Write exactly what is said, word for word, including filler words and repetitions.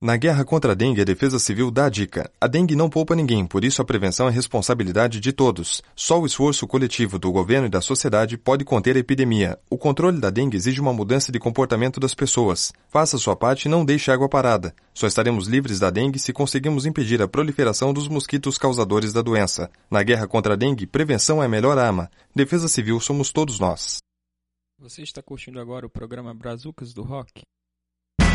Na guerra contra a dengue, a Defesa Civil dá a dica. A dengue não poupa ninguém, por isso a prevenção é responsabilidade de todos. Só o esforço coletivo do governo e da sociedade pode conter a epidemia. O controle da dengue exige uma mudança de comportamento das pessoas. Faça sua parte e não deixe água parada. Só estaremos livres da dengue se conseguirmos impedir a proliferação dos mosquitos causadores da doença. Na guerra contra a dengue, prevenção é a melhor arma. Defesa Civil somos todos nós. Você está curtindo agora o programa Brazucas do Rock?